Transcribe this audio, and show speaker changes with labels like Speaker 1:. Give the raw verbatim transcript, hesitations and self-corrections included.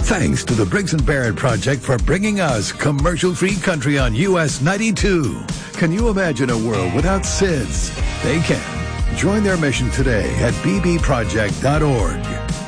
Speaker 1: Thanks to the Briggs and Barrett Project for bringing us commercial-free country on U S ninety-two. Can you imagine a world without S I Ds? They can. Join their mission today at b b project dot org.